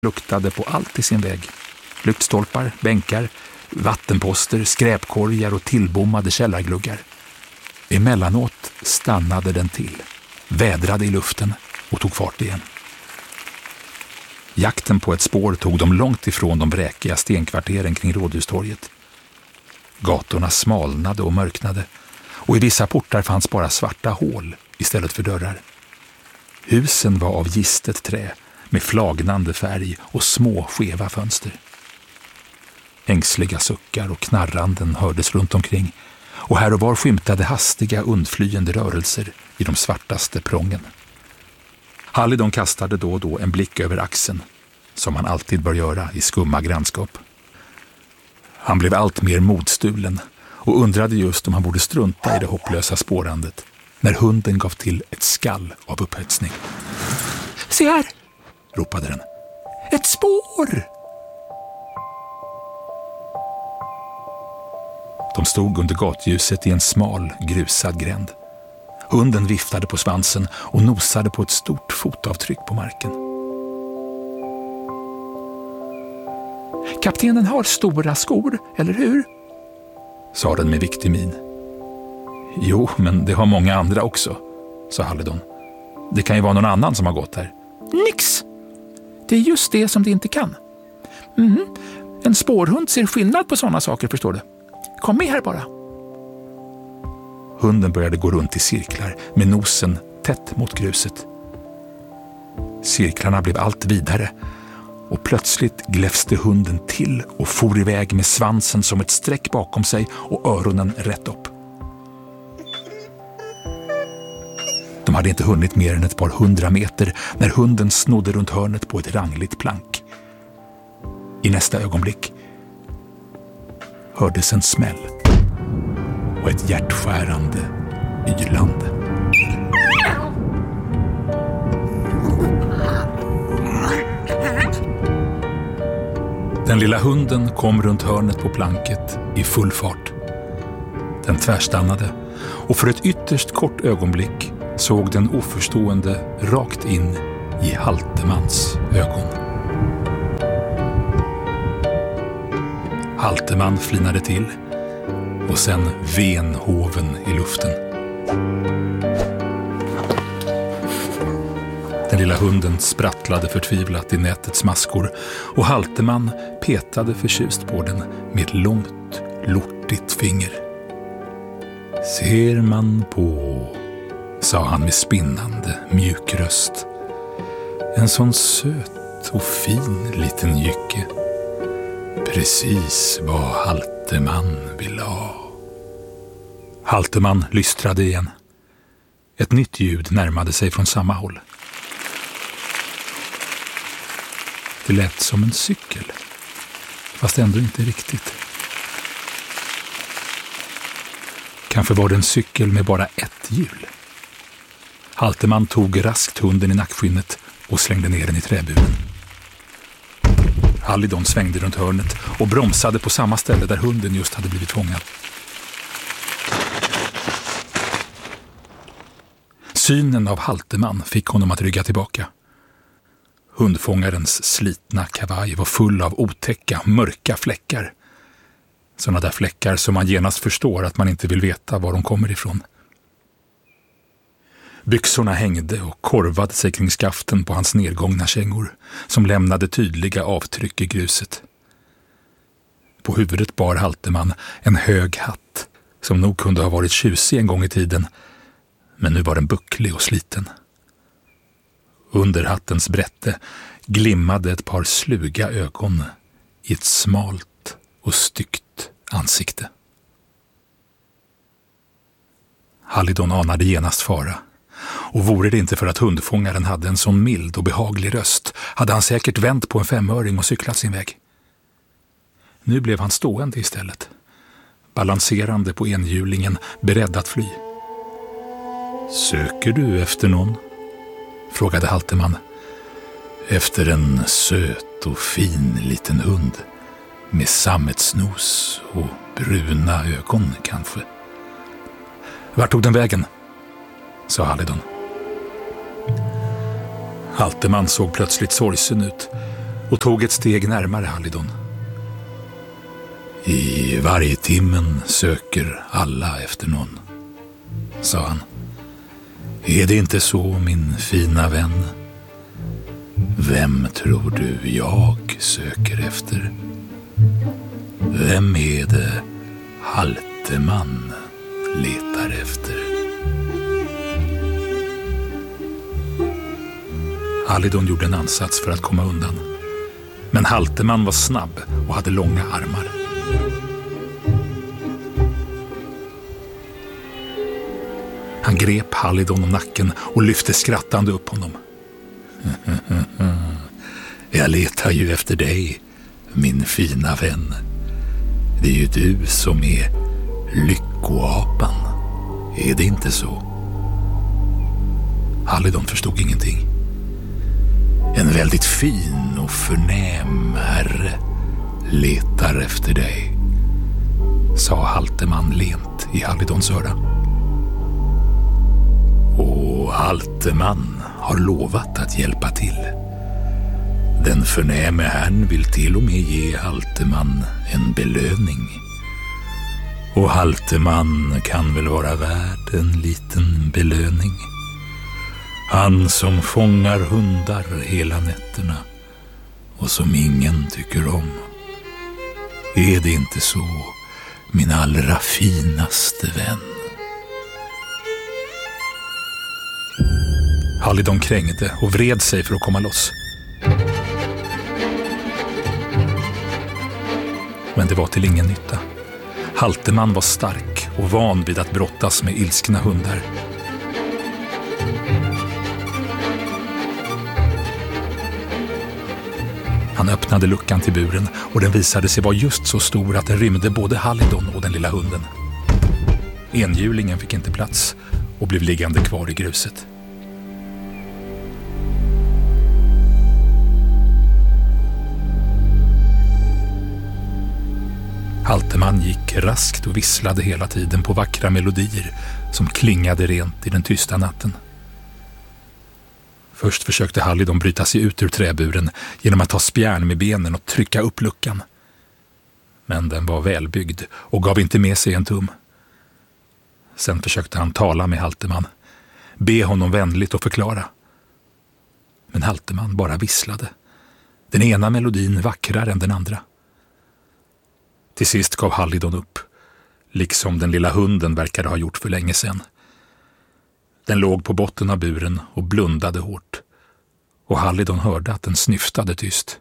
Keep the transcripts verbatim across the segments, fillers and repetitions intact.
luktade på allt i sin väg. Lyktstolpar, bänkar, vattenposter, skräpkorgar och tillbommade källargluggar. Emellanåt stannade den till, vädrade i luften och tog fart igen. Jakten på ett spår tog dem långt ifrån de bräkiga stenkvarteren kring Rådhustorget. Gatorna smalnade och mörknade och i vissa portar fanns bara svarta hål istället för dörrar. Husen var av gistet trä med flagnande färg och små skeva fönster. Ängsliga suckar och knarranden hördes runt omkring och här och var skymtade hastiga undflyende rörelser i de svartaste prången. Hallidon kastade då och då en blick över axeln, som han alltid bör göra i skumma grannskap. Han blev allt mer modstulen och undrade just om han borde strunta i det hopplösa spårandet när hunden gav till ett skall av upphetsning. Se här, ropade den. Ett spår! De stod under gatljuset i en smal, grusad gränd. Hunden viftade på svansen och nosade på ett stort fotavtryck på marken. Kaptenen har stora skor, eller hur? Sa den med viktig min. Jo, men det har många andra också, sa Hallidon. Det kan ju vara någon annan som har gått här. Nix! Det är just det som det inte kan. Mm. En spårhund ser skillnad på sådana saker, förstår du. Kom med här bara. Hunden började gå runt i cirklar med nosen tätt mot gruset. Cirklarna blev allt vidare och plötsligt gläfste hunden till och for iväg med svansen som ett streck bakom sig och öronen rätt upp. De hade inte hunnit mer än ett par hundra meter när hunden snodde runt hörnet på ett rangligt plank. I nästa ögonblick hördes en smäll och ett hjärtskärande ylande. Den lilla hunden kom runt hörnet på planket i full fart. Den tvärstannade och för ett ytterst kort ögonblick såg den oförstående rakt in i Haltemans ögon. Halteman flinade till och sen ven hoven i luften. Den lilla hunden sprattlade förtvivlat i nätets maskor och Halteman petade förtjust på den med ett långt, lortigt finger. Ser man på, sa han med spinnande, mjuk röst. En sån söt och fin liten jycke. Precis vad Halteman vill ha. Halteman lystrade igen. Ett nytt ljud närmade sig från samma håll. Det lät som en cykel, fast ändå inte riktigt. Kanske var det en cykel med bara ett hjul. Halteman tog raskt hunden i nackskinnet och slängde ner den i träburen. Hallidon svängde runt hörnet och bromsade på samma ställe där hunden just hade blivit fångad. Synen av Halteman fick honom att rygga tillbaka. Hundfångarens slitna kavaj var full av otäcka, mörka fläckar. Sådana där fläckar som man genast förstår att man inte vill veta var de kommer ifrån. Byxorna hängde och korvade sig kring skaften på hans nedgångna kängor som lämnade tydliga avtryck i gruset. På huvudet bar Halteman en hög hatt som nog kunde ha varit tjusig en gång i tiden, men nu var den bucklig och sliten. Under hattens brätte glimmade ett par sluga ögon i ett smalt och styggt ansikte. Hallidon anade genast fara. Och vore det inte för att hundfångaren hade en sån mild och behaglig röst hade han säkert vänt på en femöring och cyklat sin väg. Nu blev han stående istället, balanserande på enhjulingen, beredd att fly. Söker du efter någon? Frågade Halteman. Efter en söt och fin liten hund med sammetsnos och bruna ögon kanske. Vart tog den vägen? Sa Hallidon. Halteman såg plötsligt sorgsen ut och tog ett steg närmare Halidon. I varje timmen söker alla efter någon, sa han. Är det inte så, min fina vän? Vem tror du jag söker efter? Vem är det Halteman letar efter? Halidon gjorde en ansats för att komma undan. Men Halteman var snabb och hade långa armar. Han grep Halidon om nacken och lyfte skrattande upp honom. Jag letar ju efter dig, min fina vän. Det är ju du som är lyckoapan. Är det inte så? Halidon förstod ingenting. En väldigt fin och förnäm herre letar efter dig, sa Halteman lent i Halidons öra. Och Halteman har lovat att hjälpa till. Den förnäme herrn vill till och med ge Halteman en belöning. Och Halteman kan väl vara värd en liten belöning. Han som fångar hundar hela nätterna och som ingen tycker om. Är det inte så, min allra finaste vän? Halidon krängde och vred sig för att komma loss. Men det var till ingen nytta. Halteman var stark och van vid att brottas med ilskna hundar. Han öppnade luckan till buren och den visade sig vara just så stor att den rymde både Halidon och den lilla hunden. Enhjulingen fick inte plats och blev liggande kvar i gruset. Halteman gick raskt och visslade hela tiden på vackra melodier som klingade rent i den tysta natten. Först försökte Halidon bryta sig ut ur träburen genom att ta spjärn med benen och trycka upp luckan. Men den var välbyggd och gav inte med sig en tum. Sen försökte han tala med Halteman, be honom vänligt och förklara. Men Halteman bara visslade. Den ena melodin vackrare än den andra. Till sist gav Halidon upp, liksom den lilla hunden verkade ha gjort för länge sedan. Den låg på botten av buren och blundade hårt, och Halidon hörde att den snyftade tyst.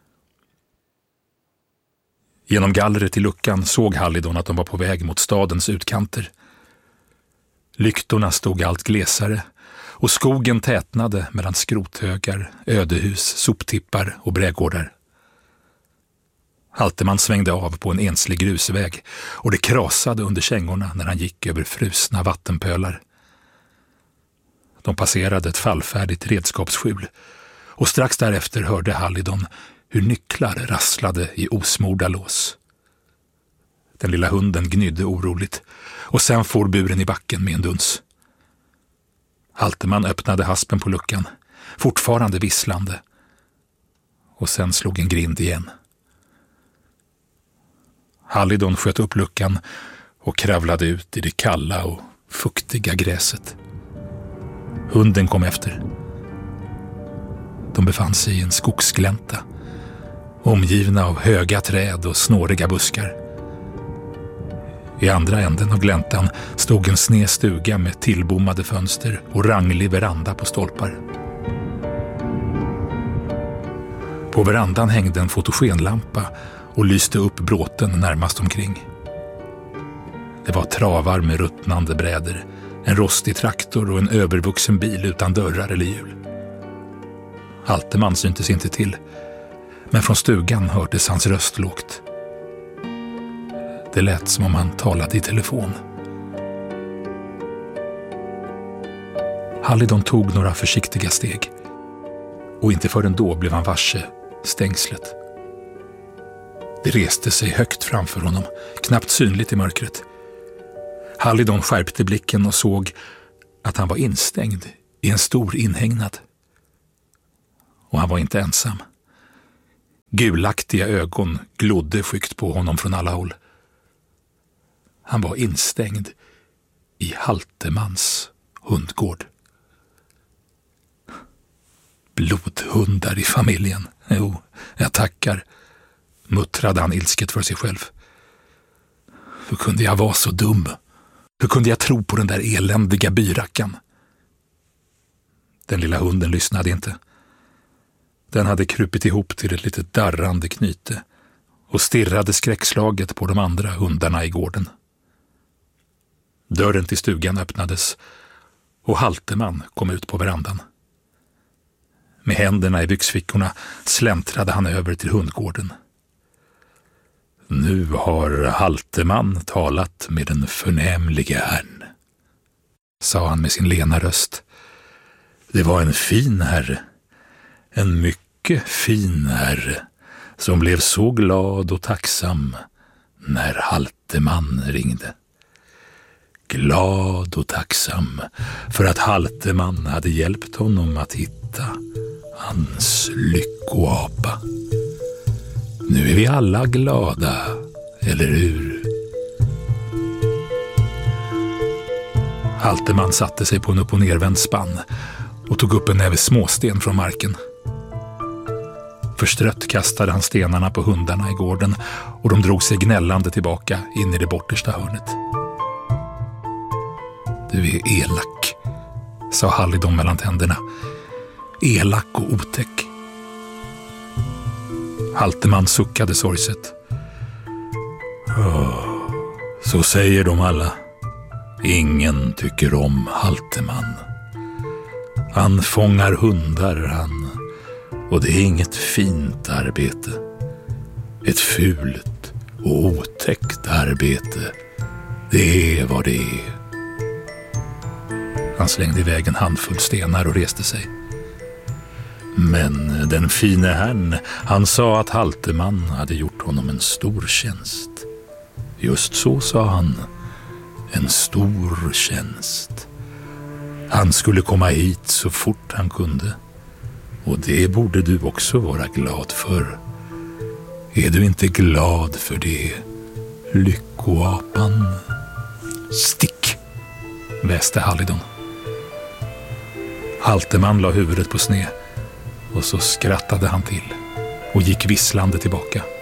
Genom gallret i luckan såg Halidon att de var på väg mot stadens utkanter. Lyktorna stod allt glesare och skogen tätnade mellan skrothögar, ödehus, soptippar och brädgårdar. Halteman svängde av på en enslig grusväg och det krasade under kängorna när han gick över frusna vattenpölar. De passerade ett fallfärdigt redskapsskjul och strax därefter hörde Halidon hur nycklar rasslade i osmorda lås. Den lilla hunden gnydde oroligt och sen for buren i backen med en duns. Halteman öppnade haspen på luckan, fortfarande visslande, och sen slog en grind igen. Halidon sköt upp luckan och kravlade ut i det kalla och fuktiga gräset. Hunden kom efter. De befann sig i en skogsglänta, omgivna av höga träd och snåriga buskar. I andra änden av gläntan stod en sned stuga med tillbommade fönster och ranglig veranda på stolpar. På verandan hängde en fotogenlampa och lyste upp bråten närmast omkring. Det var travar med ruttnande bräder, en rostig traktor och en övervuxen bil utan dörrar eller hjul. Halteman syntes inte till, men från stugan hördes hans röst lågt. Det lät som om han talade i telefon. Halidon tog några försiktiga steg, och inte förrän då blev han varse stängslet. Det reste sig högt framför honom, knappt synligt i mörkret. Halidon skärpte blicken och såg att han var instängd i en stor inhägnad. Och han var inte ensam. Gulaktiga ögon glodde skyggt på honom från alla håll. Han var instängd i Haltemans hundgård. Blodhundar i familjen. Jo, jag tackar, muttrade han ilsket för sig själv. Hur kunde jag vara så dum? Hur kunde jag tro på den där eländiga byrackan? Den lilla hunden lyssnade inte. Den hade krupit ihop till ett litet darrande knyte och stirrade skräckslaget på de andra hundarna i gården. Dörren till stugan öppnades och Halteman kom ut på verandan. Med händerna i byxfickorna släntrade han över till hundgården. Nu har Halteman talat med den förnämlige herrn, sa han med sin lena röst. Det var en fin herre, en mycket fin herre, som blev så glad och tacksam när Halteman ringde. Glad och tacksam för att Halteman hade hjälpt honom att hitta hans lyckoapa. Nu är vi alla glada, eller hur? Halteman satte sig på en upp- och nervänd spann och tog upp en näve småsten från marken. Förstrött kastade han stenarna på hundarna i gården och de drog sig gnällande tillbaka in i det bortersta hörnet. Du är elak, sa Hallidon mellan tänderna. Elak och otäck. Halteman suckade sorgset. Oh, så säger de alla. Ingen tycker om Halteman. Han fångar hundar, han. Och det är inget fint arbete. Ett fult och otäckt arbete. Det är vad det är. Han slängde iväg en handfull stenar och reste sig. Men den fine herrn, han sa att Halteman hade gjort honom en stor tjänst. Just så, sa han. En stor tjänst. Han skulle komma hit så fort han kunde. Och det borde du också vara glad för. Är du inte glad för det, lyckoapan? Stick, väste Hallidon. Halteman la huvudet på sned och så skrattade han till och gick visslande tillbaka.